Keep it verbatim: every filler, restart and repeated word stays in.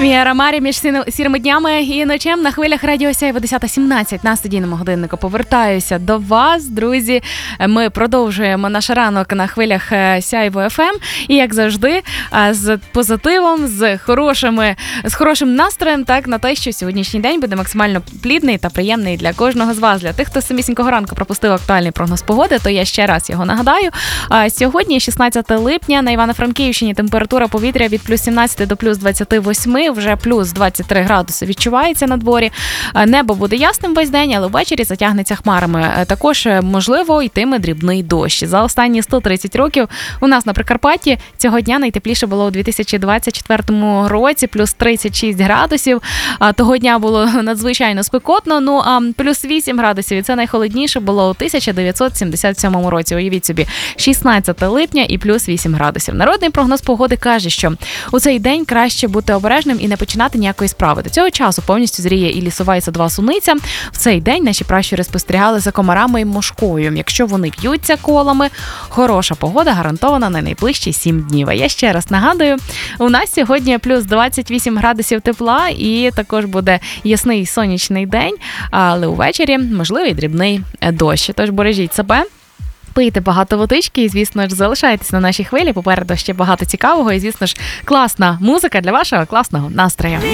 Я Рамарі між сірими днями і ночем на хвилях Радіо Сяйво десята сімнадцять на студійному годиннику. Повертаюся до вас, друзі. Ми продовжуємо наш ранок на хвилях Сяйво еф ем. І, як завжди, з позитивом, з хорошими, з хорошим настроєм, так, на те, що сьогоднішній день буде максимально плідний та приємний для кожного з вас. Для тих, хто самісінького ранку пропустив актуальний прогноз погоди, то я ще раз його нагадаю. Сьогодні, шістнадцяте липня, на Івано-Франківщині температура повітря від плюс сімнадцяти до плюс двадцяти восьми, вже плюс двадцять три градуси відчувається на дворі. Небо буде ясним весь день, але ввечері затягнеться хмарами. Також, можливо, йтиме дрібний дощ. За останні сто тридцять років у нас на Прикарпатті цього дня найтепліше було у дві тисячі двадцять четвертому році, плюс тридцять шість градусів. Того дня було надзвичайно спекотно, ну а плюс вісім градусів, і це найхолодніше було у тисяча дев'ятсот сімдесят сьомому році. Уявіть собі, шістнадцяте липня і плюс вісім градусів. Народний прогноз погоди каже, що у цей день краще бути обережним і не починати ніякої справи. До цього часу повністю зріє і лісова, і садова суниця. В цей день наші пращури спостерігали за комарами і мошкою. Якщо вони б'ються колами, хороша погода гарантована на найближчі сім днів. А я ще раз нагадую, у нас сьогодні плюс двадцять вісім градусів тепла і також буде ясний сонячний день, але увечері можливий дрібний дощ. Тож бережіть себе. Пийте багато водички і, звісно ж, залишайтесь на нашій хвилі. Попереду ще багато цікавого і, звісно ж, класна музика для вашого класного настрою.